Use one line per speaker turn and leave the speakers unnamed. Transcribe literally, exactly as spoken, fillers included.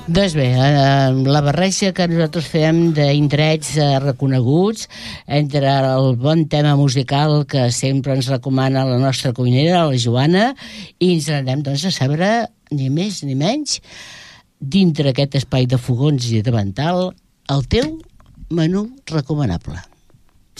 Doncs bé, eh, la barreja que nosaltres fem d'indrets eh, reconeguts entre el bon tema musical que sempre ens recomana la nostra cuinera, la Joana, i ens anem doncs, a saber ni més ni menys dintre aquest espai de fogons i de vental el teu menú recomanable.